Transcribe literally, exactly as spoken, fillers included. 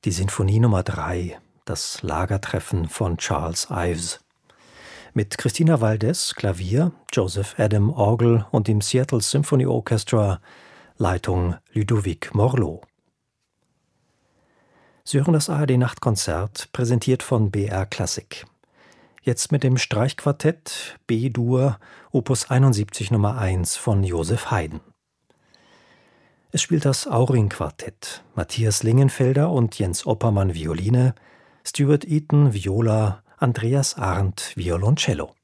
Die Sinfonie Nummer drei, das Lagertreffen von Charles Ives. Mit Christina Valdez, Klavier, Joseph Adam, Orgel und dem Seattle Symphony Orchestra, Leitung Ludovic Morlot. Sie hören das A R D-Nachtkonzert, präsentiert von B R Klassik. Jetzt mit dem Streichquartett B-Dur, Opus einundsiebzig Nummer eins von Joseph Haydn. Es spielt das Auring-Quartett, Matthias Lingenfelder und Jens Oppermann Violine, Stuart Eaton Viola, Andreas Arndt Violoncello.